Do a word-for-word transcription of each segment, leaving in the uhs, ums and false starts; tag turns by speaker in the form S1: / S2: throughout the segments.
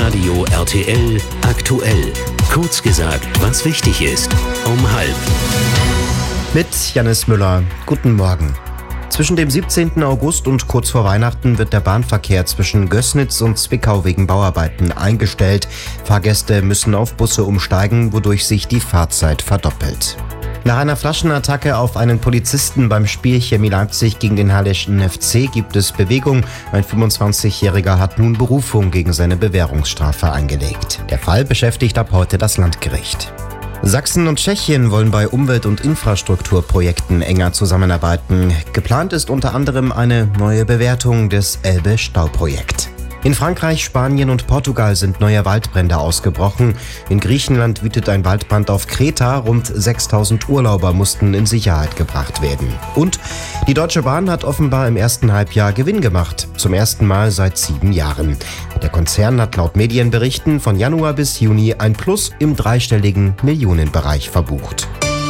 S1: Radio R T L aktuell. Kurz gesagt, was wichtig ist. Um halb.
S2: Mit Jannis Müller. Guten Morgen. Zwischen dem siebzehnten August und kurz vor Weihnachten wird der Bahnverkehr zwischen Gößnitz und Zwickau wegen Bauarbeiten eingestellt. Fahrgäste müssen auf Busse umsteigen, wodurch sich die Fahrzeit verdoppelt. Nach einer Flaschenattacke auf einen Polizisten beim Spiel Chemie Leipzig gegen den Halleschen F C gibt es Bewegung. Ein fünfundzwanzigjähriger hat nun Berufung gegen seine Bewährungsstrafe eingelegt. Der Fall beschäftigt ab heute das Landgericht. Sachsen und Tschechien wollen bei Umwelt- und Infrastrukturprojekten enger zusammenarbeiten. Geplant ist unter anderem eine neue Bewertung des Elbe-Stauprojekt. In Frankreich, Spanien und Portugal sind neue Waldbrände ausgebrochen. In Griechenland wütet ein Waldbrand auf Kreta. Rund sechstausend Urlauber mussten in Sicherheit gebracht werden. Und die Deutsche Bahn hat offenbar im ersten Halbjahr Gewinn gemacht. Zum ersten Mal seit sieben Jahren. Der Konzern hat laut Medienberichten von Januar bis Juni ein Plus im dreistelligen Millionenbereich verbucht.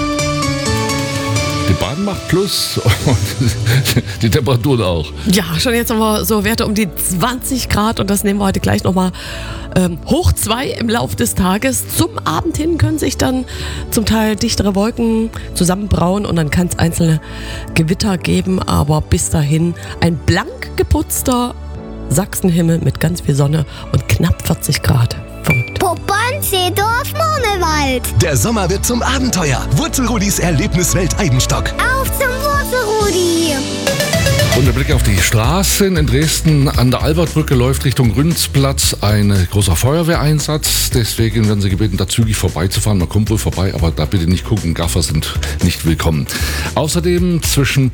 S3: Die Bahn macht Plus und die Temperaturen auch.
S4: Ja, schon jetzt haben wir so Werte um die zwanzig Grad und das nehmen wir heute gleich nochmal ähm, hoch zwei im Lauf des Tages. Zum Abend hin können sich dann zum Teil dichtere Wolken zusammenbrauen und dann kann es einzelne Gewitter geben, aber bis dahin ein blank geputzter Sachsenhimmel mit ganz viel Sonne und knapp vierzig Grad. Verrückt.
S5: Poppern, Seedorf, Monewald.
S6: Der Sommer wird zum Abenteuer. Wurzelrudis Erlebniswelt Eibenstock.
S5: Auf zum Wurzelrudi.
S3: Und der Blick auf die Straßen in Dresden. An der Albertbrücke läuft Richtung Rünzplatz ein großer Feuerwehreinsatz. Deswegen werden Sie gebeten, da zügig vorbeizufahren. Man kommt wohl vorbei, aber da bitte nicht gucken. Gaffer sind nicht willkommen. Außerdem zwischen